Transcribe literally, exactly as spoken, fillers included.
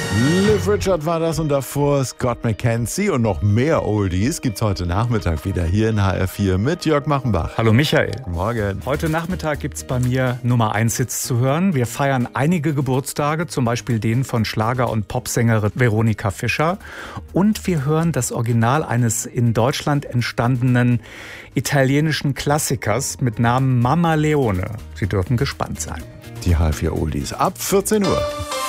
Liv Richard war das und davor Scott McKenzie und noch mehr Oldies gibt's heute Nachmittag wieder hier in H R vier mit Jörg Machenbach. Hallo Michael. Morgen. Heute Nachmittag gibt's bei mir Nummer eins Hits zu hören. Wir feiern einige Geburtstage, zum Beispiel den von Schlager- und Popsängerin Veronika Fischer. Und wir hören das Original eines in Deutschland entstandenen italienischen Klassikers mit Namen Mama Leone. Sie dürfen gespannt sein. Die H R vier Oldies ab vierzehn Uhr.